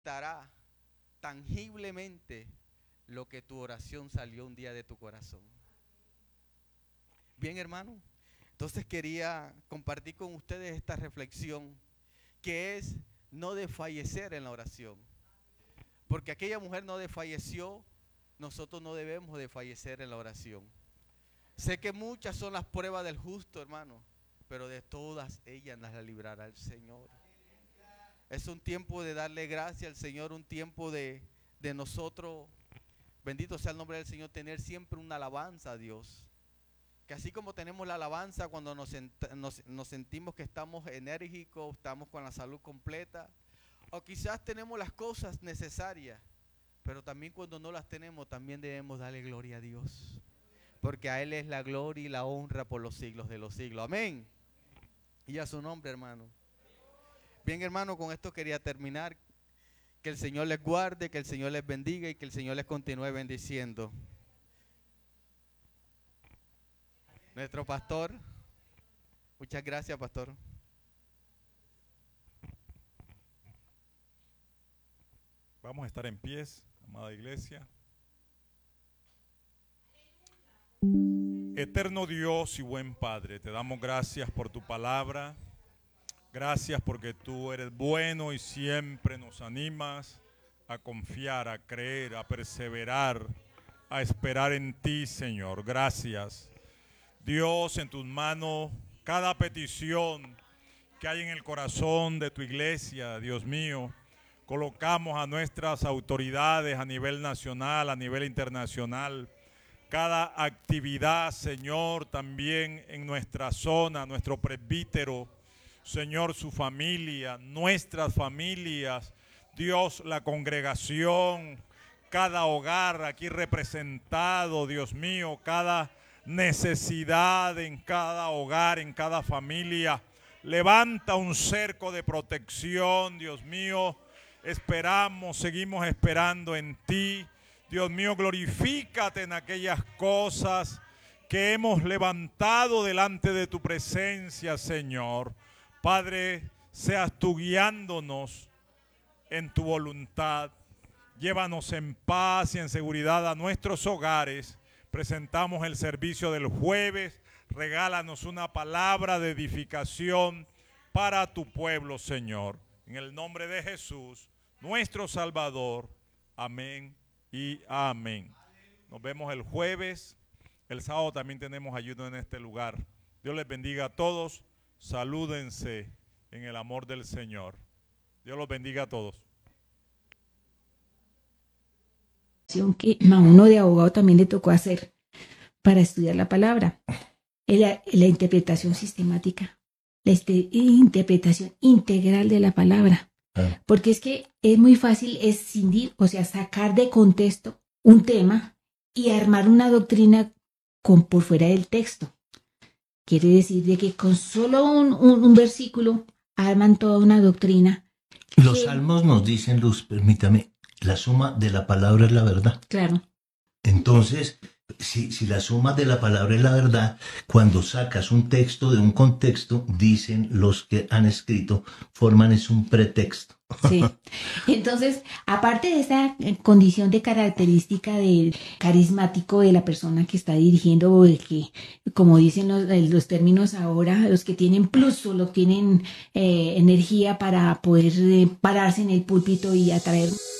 manifestará tangiblemente lo que tu oración salió un día de tu corazón. Bien, hermano, entonces quería compartir con ustedes esta reflexión, que es no desfallecer en la oración. Porque aquella mujer no desfalleció, nosotros no debemos desfallecer en la oración. Sé que muchas son las pruebas del justo, hermano, pero de todas ellas nos la librará el Señor. Es un tiempo de darle gracias al Señor, un tiempo de nosotros, bendito sea el nombre del Señor, tener siempre una alabanza a Dios. Que así como tenemos la alabanza cuando nos sentimos que estamos enérgicos, estamos con la salud completa, o quizás tenemos las cosas necesarias, pero también cuando no las tenemos, también debemos darle gloria a Dios. Porque a Él es la gloria y la honra por los siglos de los siglos. Amén. Y a su nombre, hermano. Bien, hermano, con esto quería terminar. Que el Señor les guarde, que el Señor les bendiga y que el Señor les continúe bendiciendo. Nuestro pastor. Muchas gracias, pastor. Vamos a estar en pies, amada iglesia. Eterno Dios y buen Padre, te damos gracias por tu palabra. Gracias porque tú eres bueno y siempre nos animas a confiar, a creer, a perseverar, a esperar en ti, Señor. Gracias. Dios, en tus manos, cada petición que hay en el corazón de tu iglesia, Dios mío, colocamos a nuestras autoridades a nivel nacional, a nivel internacional, cada actividad, Señor, también en nuestra zona, nuestro presbítero, Señor, su familia, nuestras familias, Dios, la congregación, cada hogar aquí representado, Dios mío, cada necesidad en cada hogar, en cada familia. Levanta un cerco de protección, Dios mío. Esperamos, seguimos esperando en ti. Dios mío, glorifícate en aquellas cosas que hemos levantado delante de tu presencia, Señor. Padre, seas tú guiándonos en tu voluntad. Llévanos en paz y en seguridad a nuestros hogares. Presentamos el servicio del jueves. Regálanos una palabra de edificación para tu pueblo, Señor. En el nombre de Jesús, nuestro Salvador. Amén y amén. Nos vemos el jueves. El sábado también tenemos ayuno en este lugar. Dios les bendiga a todos. Salúdense en el amor del Señor. Dios los bendiga a todos. Que a uno de abogado también le tocó hacer para estudiar la palabra, la interpretación sistemática, la interpretación integral de la palabra, porque es que es muy fácil escindir, o sea, sacar de contexto un tema y armar una doctrina por fuera del texto. Quiere decir de que con solo un versículo arman toda una doctrina. Los salmos nos dicen, Luz, permítame, la suma de la palabra es la verdad. Claro. Entonces, si la suma de la palabra es la verdad, cuando sacas un texto de un contexto, dicen los que han escrito, forman es un pretexto. Sí. Entonces, aparte de esa condición de característica del carismático de la persona que está dirigiendo, o de que, como dicen los términos ahora, los que tienen plus o los que tienen energía para poder pararse en el púlpito y atraer